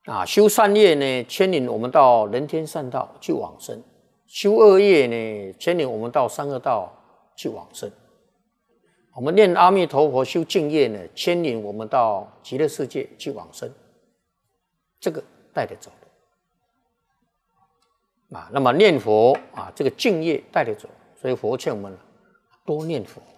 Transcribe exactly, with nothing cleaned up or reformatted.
啊，修善业呢，牵引我们到人天善道去往生；修恶业呢，牵引我们到三恶道去往生。我们念阿弥陀佛修净业呢，牵引我们到极乐世界去往生，这个带得走的啊。那么念佛啊，这个净业带得走，所以佛劝我们多念佛。